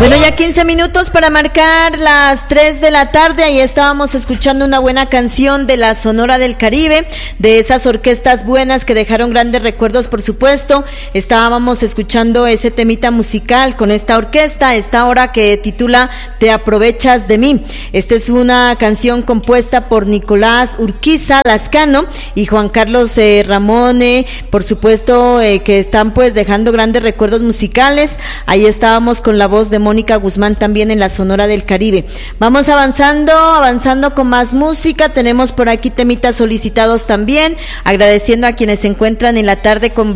Bueno, ya 15 minutos para marcar las 3 de la tarde. Ahí estábamos escuchando una buena canción de la Sonora del Caribe, de esas orquestas buenas que dejaron grandes recuerdos, por supuesto. Estábamos escuchando ese temita musical con esta orquesta, esta hora que titula Te aprovechas de mí. Esta es una canción compuesta por Nicolás Urquiza Lascano y Juan Carlos Ramone, por supuesto, que están pues dejando grandes recuerdos musicales. Ahí estábamos con la voz de Mónica Guzmán también en la Sonora del Caribe. Vamos avanzando con más música. Tenemos por aquí temitas solicitados también, agradeciendo a quienes se encuentran en la tarde con